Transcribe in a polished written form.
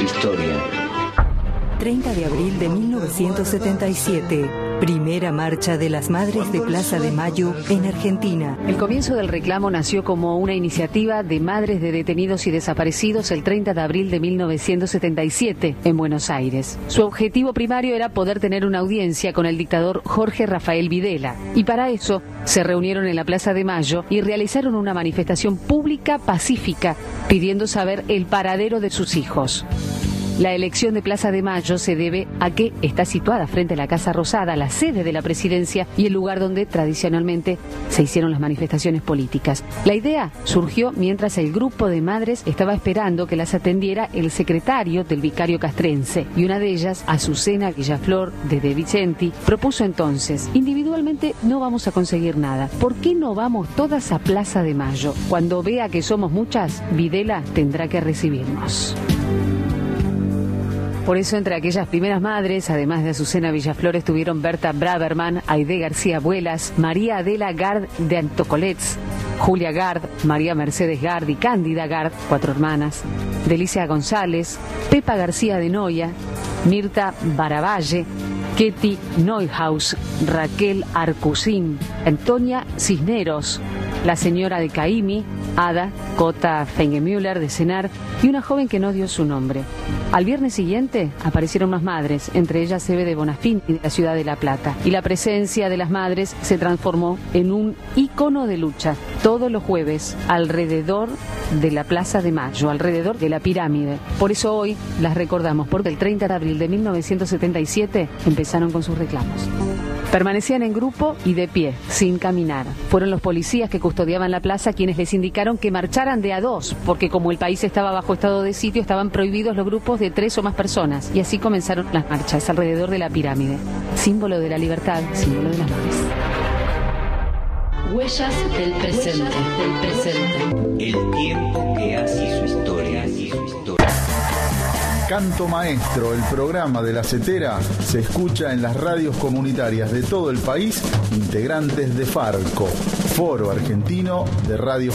historia. 30 de abril de 1977. Primera marcha de las Madres de Plaza de Mayo en Argentina. El comienzo del reclamo nació como una iniciativa de madres de detenidos y desaparecidos el 30 de abril de 1977 en Buenos Aires. Su objetivo primario era poder tener una audiencia con el dictador Jorge Rafael Videla. Y para eso se reunieron en la Plaza de Mayo y realizaron una manifestación pública pacífica pidiendo saber el paradero de sus hijos. La elección de Plaza de Mayo se debe a que está situada frente a la Casa Rosada, la sede de la presidencia y el lugar donde tradicionalmente se hicieron las manifestaciones políticas. La idea surgió mientras el grupo de madres estaba esperando que las atendiera el secretario del vicario castrense, y una de ellas, Azucena Villaflor de De Vicenti, propuso entonces: individualmente no vamos a conseguir nada, ¿por qué no vamos todas a Plaza de Mayo? Cuando vea que somos muchas, Videla tendrá que recibirnos. Por eso, entre aquellas primeras madres, además de Azucena Villaflor, estuvieron Berta Braverman, Aide García Buelas, María Adela Gard de Antocolets, Julia Gard, María Mercedes Gard y Cándida Gard, 4 hermanas, Delicia González, Pepa García de Noya, Mirta Baravalle, Ketty Neuhaus, Raquel Arcusín, Antonia Cisneros, la señora de Caimi, Ada Cota Fengemüller de Senar y una joven que no dio su nombre. Al viernes siguiente aparecieron más madres, entre ellas Eve de Bonafini de la ciudad de La Plata, y la presencia de las madres se transformó en un ícono de lucha todos los jueves alrededor de la Plaza de Mayo, alrededor de la pirámide. Por eso hoy las recordamos, porque el 30 de abril de 1977 empezaron con sus reclamos. Permanecían en grupo y de pie, sin caminar. Fueron los policías que custodiaban la plaza quienes les indicaron que marcharan de a 2, porque como el país estaba bajo estado de sitio, estaban prohibidos los grupos de 3 o más personas. Y así comenzaron las marchas alrededor de la pirámide. Símbolo de la libertad, símbolo de las madres. Huellas del presente. El tiempo que hace su historia. Canto Maestro, el programa de La Setera, se escucha en las radios comunitarias de todo el país, integrantes de Farco, Foro Argentino de Radio